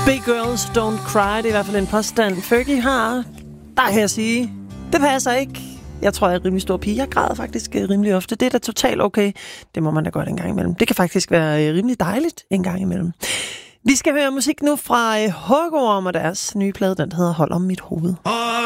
Big girls don't cry, det er i hvert fald en påstand Fergie har. Der kan jeg sige, det passer ikke. Jeg tror, jeg er en rimelig stor pige. Jeg græder faktisk rimelig ofte. Det er da totalt okay. Det må man da godt en gang imellem. Det kan faktisk være rimelig dejligt en gang imellem. Vi skal høre musik nu fra Huggorm og deres nye plade, den hedder Hold om mit hoved.